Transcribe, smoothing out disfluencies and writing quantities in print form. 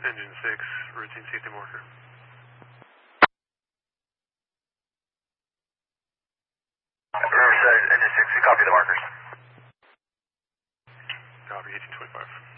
Engine 6, routine safety marker. Riverside, Engine 6, we copy the markers. Copy, 1825.